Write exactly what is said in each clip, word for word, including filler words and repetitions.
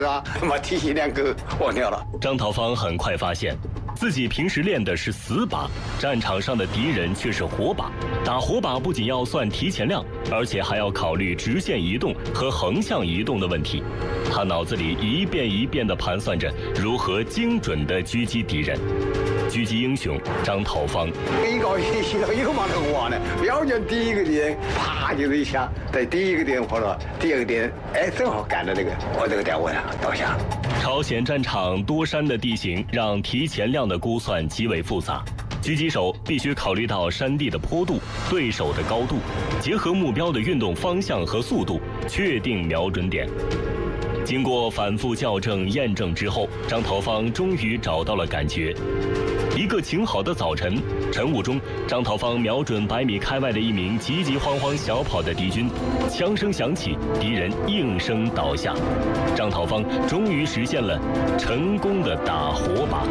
啊，把提起两个忘掉了。 张桃芳很快发现，自己平时练的是死靶，战场上的敌人却是活靶。打活靶不仅要算提前量，而且还要考虑直线移动和横向移动的问题。他脑子里一遍一遍地盘算着如何精准地狙击敌人。狙击英雄张桃芳， 一高一细到有嘛头玩呢？瞄准第一个点，啪就是一下，在第一个点或者第二个点，哎，正好赶到这个我这个点位上倒下。 朝鲜战场多山的地形让提前量的估算极为复杂，狙击手必须考虑到山地的坡度、对手的高度，结合目标的运动方向和速度，确定瞄准点。经过反复校正验证之后，张桃芳终于找到了感觉。一个晴好的早晨，晨雾中，张桃芳瞄准百米开外的一名急急慌慌小跑的敌军，枪声响起，敌人应声倒下。张桃芳终于实现了成功的打活靶。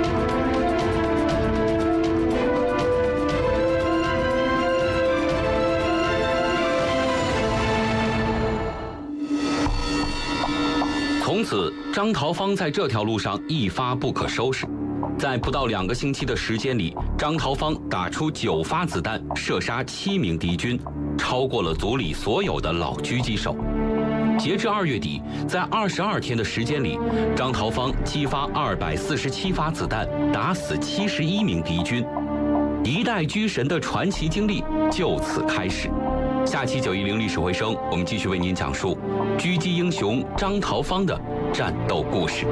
从此，张桃芳在这条路上一发不可收拾。在不到两个星期的时间里，张桃芳打出九发子弹，射杀七名敌军，超过了组里所有的老狙击手。截至二月底，在二十二天的时间里，张桃芳激发二百四十七发子弹，打死七十一名敌军。一代狙神的传奇经历就此开始。下期九一零历史回声，我们继续为您讲述狙击英雄张桃芳的战斗故事。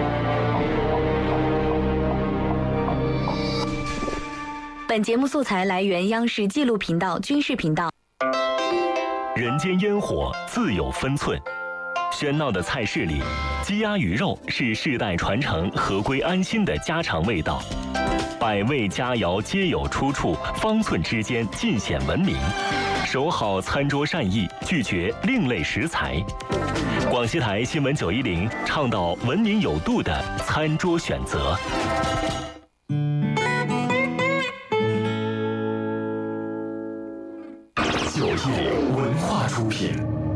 本节目素材来源央视纪录频道军事频道。 人间烟火自有分寸，喧闹的菜市里，鸡鸭鱼肉是世代传承、合归安心的家常味道。百味佳肴皆有出处，方寸之间尽显文明。守好餐桌善意，拒绝另类食材。广西台新闻九一零倡导文明有度的餐桌选择。 九一零文化出品。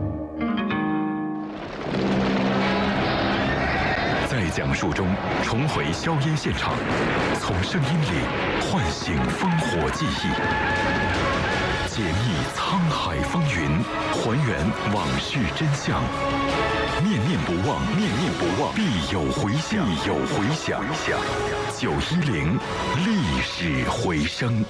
在讲述中重回硝烟现场，从声音里唤醒烽火记忆，解密沧海风云，还原往事真相。念念不忘，念念不忘，必有回响，必有回响。九一零历史回声。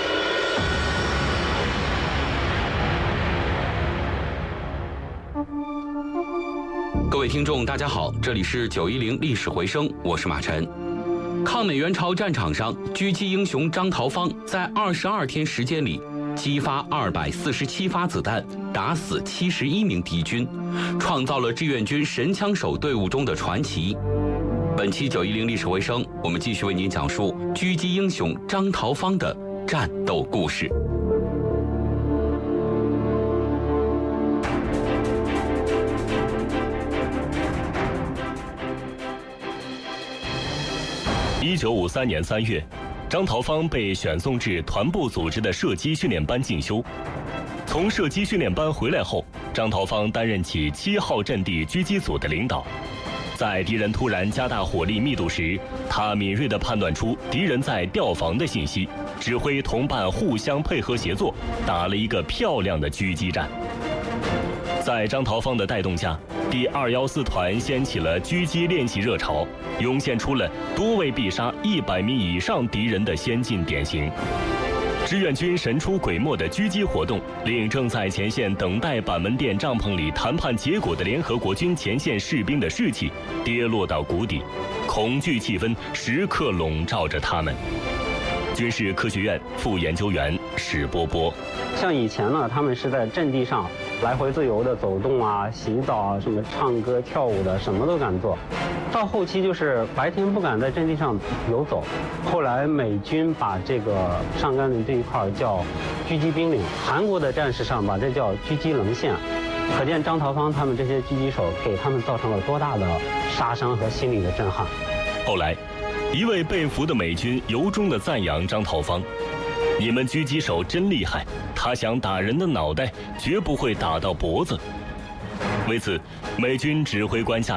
各位听众大家好，这里是九一零历史回声，我是马晨。抗美援朝战场上，狙击英雄张桃芳在二十二天时间里激发二百四十七发子弹，打死七十一名敌军，创造了志愿军神枪手队伍中的传奇。本期九一零历史回声，我们继续为您讲述狙击英雄张桃芳的战斗故事。 一九五三年三月，张桃芳被选送至团部组织的射击训练班进修。从射击训练班回来后，张桃芳担任起七号阵地狙击组的领导。在敌人突然加大火力密度时，他敏锐地判断出敌人在调防的信息，指挥同伴互相配合协作，打了一个漂亮的狙击战。在张桃芳的带动下，第二一四团掀起了狙击练习热潮，涌现出了多位必杀一百米以上敌人的先进典型。志愿军神出鬼没的狙击活动，令正在前线等待板门店帐篷里谈判结果的联合国军前线士兵的士气跌落到谷底，恐惧气氛时刻笼罩着他们。军事科学院副研究员史波波， 像以前呢，他们是在阵地上来回自由的走动啊、洗澡啊、什么唱歌跳舞的，什么都敢做。到后期就是白天不敢在阵地上游走，后来美军把这个上甘岭这一块叫狙击兵岭，韩国的战士上把这叫狙击棱线。可见张桃芳他们这些狙击手给他们造成了多大的杀伤和心理的震撼。 后来一位被俘的美军由衷地赞扬张桃芳：“你们狙击手真厉害，他想打人的脑袋，绝不会打到脖子。”为此，美军指挥官下令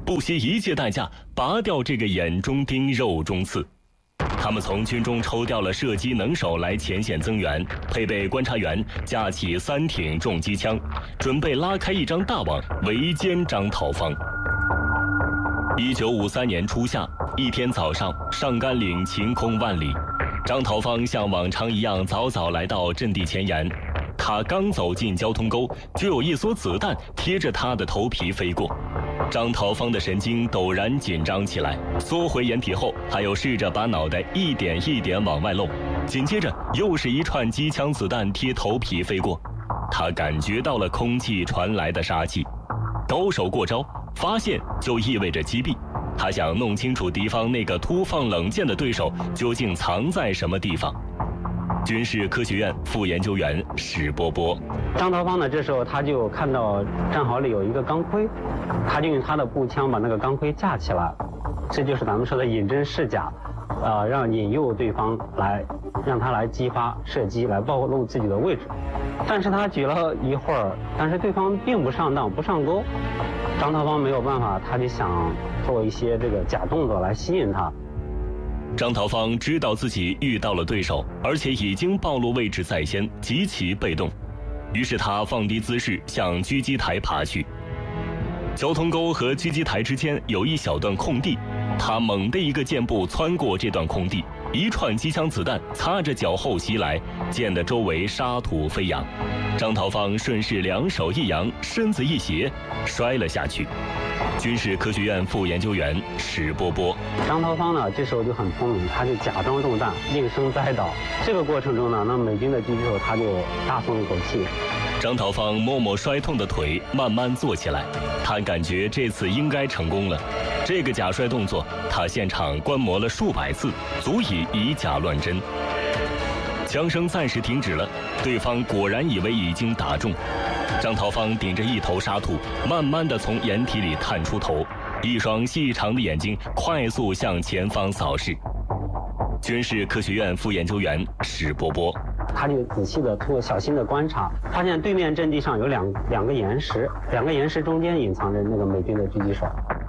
不惜一切代价拔掉这个眼中钉、肉中刺。他们从军中抽调了射击能手来前线增援，配备观察员，架起三挺重机枪，准备拉开一张大网围歼张桃芳。一九五三年初夏，一天早上，上甘岭晴空万里，张桃芳像往常一样早早来到阵地前沿。他刚走进交通沟，就有一梭子弹贴着他的头皮飞过。张桃芳的神经陡然紧张起来，缩回掩体后，他又试着把脑袋一点一点往外露。紧接着，又是一串机枪子弹贴头皮飞过。他感觉到了空气传来的杀气，高手过招，发现就意味着击毙。他想弄清楚敌方那个突放冷箭的对手究竟藏在什么地方。军事科学院副研究员史波波， 张桃芳呢，这时候他就看到战壕里有一个钢盔，他就用他的步枪把那个钢盔架起来，这就是咱们说的引针试假，呃，让引诱对方来，让他来激发射击，来暴露自己的位置。但是他举了一会儿，但是对方并不上当，不上钩。张桃芳没有办法，他就想做一些这个假动作来吸引他。 张桃芳知道自己遇到了对手，而且已经暴露位置在先，极其被动。于是他放低姿势向狙击台爬去。交通沟和狙击台之间有一小段空地，他猛地一个箭步穿过这段空地，一串机枪子弹擦着脚后袭来，溅得周围沙土飞扬。张桃芳顺势两手一扬，身子一斜，摔了下去。军事科学院副研究员史波波， 张桃芳呢，这时候就很聪明，他就假装中弹，应声栽倒。这个过程中呢，那美军的狙击手他就大松一口气。 张桃芳摸摸摔痛的腿，慢慢坐起来。他感觉这次应该成功了。这个假摔动作，他现场观摩了数百次，足以以假乱真。枪声暂时停止了，对方果然以为已经打中。张桃芳顶着一头沙土，慢慢地从掩体里探出头，一双细长的眼睛快速向前方扫视。军事科学院副研究员史波波， 他就仔细的通过小心的观察，发现对面阵地上有两两个岩石，两个岩石中间隐藏着那个美军的狙击手。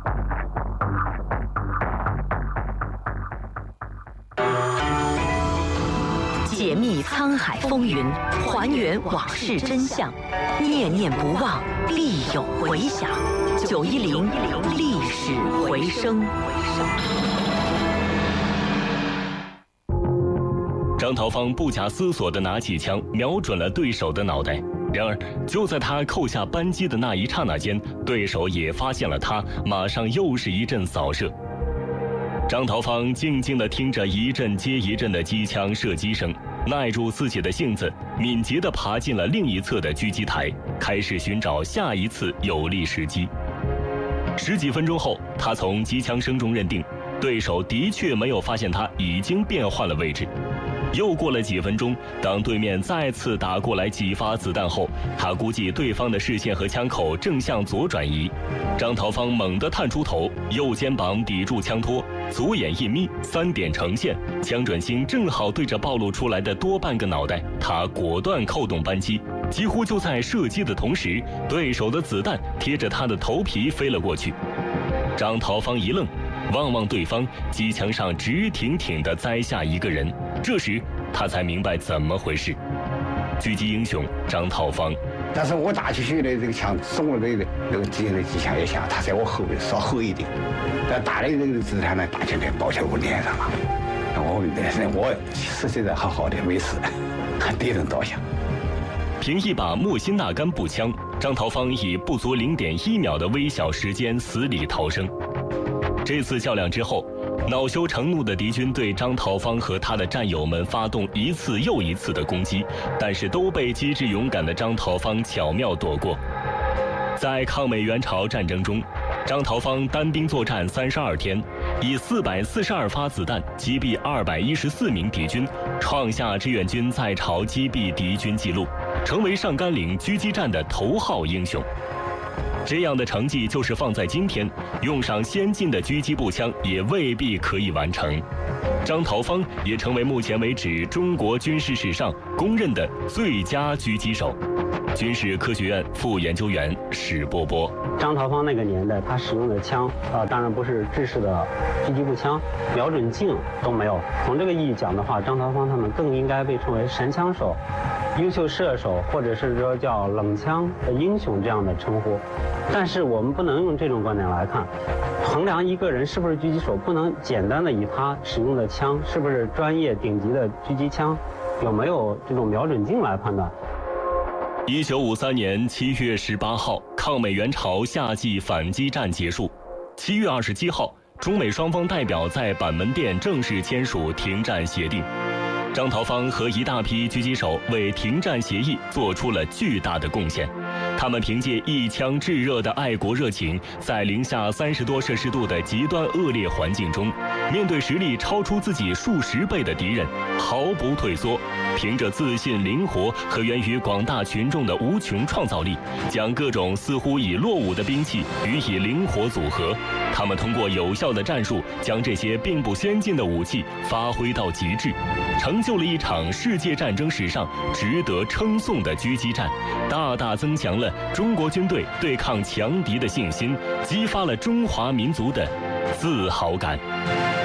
解密沧海风云，还原往事真相，念念不忘，必有回响。九一零历史回声。 张桃芳不假思索地拿起枪，瞄准了对手的脑袋。然而，就在他扣下扳机的那一刹那间，对手也发现了他，马上又是一阵扫射。张桃芳静静地听着一阵接一阵的机枪射击声，耐住自己的性子，敏捷地爬进了另一侧的狙击台，开始寻找下一次有利时机。十几分钟后，他从机枪声中认定，对手的确没有发现他已经变换了位置。又过了几分钟，当对面再次打过来几发子弹后，他估计对方的视线和枪口正向左转移。张桃芳猛地探出头，右肩膀抵住枪托，左眼一眯，三点呈现，枪准星正好对着暴露出来的多半个脑袋。他果断扣动扳机，几乎就在射击的同时，对手的子弹贴着他的头皮飞了过去。张桃芳一愣，望望对方，机枪上直挺挺地栽下一个人。这时他才明白怎么回事。狙击英雄张桃芳， 但是我打起去的这个枪，中了的那个敌人的机枪也响，他在我后面稍后一点，但打的这个子弹呢，打进来包在我脸上了。我我实际上好好的，没事，很低等倒下。 凭一把莫辛纳甘步枪，张桃芳以不足零点一秒的微小时间死里逃生。这次较量之后，恼羞成怒的敌军对张桃芳和他的战友们发动一次又一次的攻击，但是都被机智勇敢的张桃芳巧妙躲过。在抗美援朝战争中，张桃芳单兵作战三十二天，以四百四十二发子弹击毙二百一十四名敌军，创下志愿军在朝击毙敌军纪录，成为上甘岭狙击战的头号英雄。这样的成绩就是放在今天，用上先进的狙击步枪也未必可以完成。张桃芳也成为目前为止中国军事史上公认的最佳狙击手。军事科学院副研究员史波波。 张桃芳那个年代，他使用的枪啊、呃，当然不是制式的狙击步枪，瞄准镜都没有。从这个意义讲的话，张桃芳他们更应该被称为神枪手、优秀射手，或者是说叫冷枪的英雄这样的称呼。但是我们不能用这种观点来看，衡量一个人是不是狙击手，不能简单的以他使用的枪是不是专业顶级的狙击枪，有没有这种瞄准镜来判断。 一九五三年七月十八号，抗美援朝夏季反击战结束。七月二十七号，中美双方代表在板门店正式签署停战协定。张桃芳和一大批狙击手为停战协议做出了巨大的贡献。他们凭借一腔炙热的爱国热情，在零下三十多摄氏度的极端恶劣环境中，面对实力超出自己数十倍的敌人，毫不退缩，凭着自信、灵活和源于广大群众的无穷创造力，将各种似乎已落伍的兵器予以灵活组合。他们通过有效的战术，将这些并不先进的武器发挥到极致，成就了一场世界战争史上值得称颂的狙击战，大大增强了中国军队对抗强敌的信心，激发了中华民族的自豪感。